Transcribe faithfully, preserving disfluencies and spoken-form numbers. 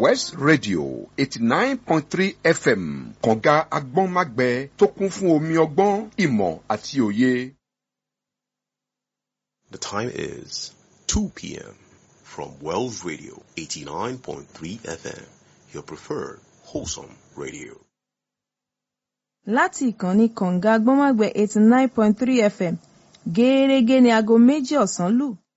West Radio eighty nine point three F M kànga agbọ́nmágbẹ tó kún fún omi ọgbọ́n ìmọ̀ àti òye. The time is two p.m. from Wells Radio eighty nine point three F M, your preferred wholesome radio. Láti ìkànnì kànga agbọ́nmágbẹ eighty nine point three F M, gẹ́ẹ́rẹ́gẹ́ ni aago méjì ọ̀sán lù.